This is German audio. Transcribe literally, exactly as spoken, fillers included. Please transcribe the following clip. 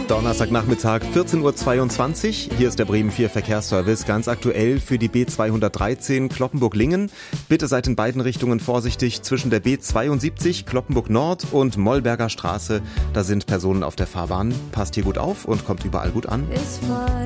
Donnerstagnachmittag, vierzehn Uhr zweiundzwanzig. Hier ist der Bremen vier Verkehrsservice. Ganz aktuell für die B zweihundertdreizehn Cloppenburg-Lingen. Bitte seid in beiden Richtungen vorsichtig. Zwischen der B zweiundsiebzig Cloppenburg Nord und Mollberger Straße. Da sind Personen auf der Fahrbahn. Passt hier gut auf und kommt überall gut an.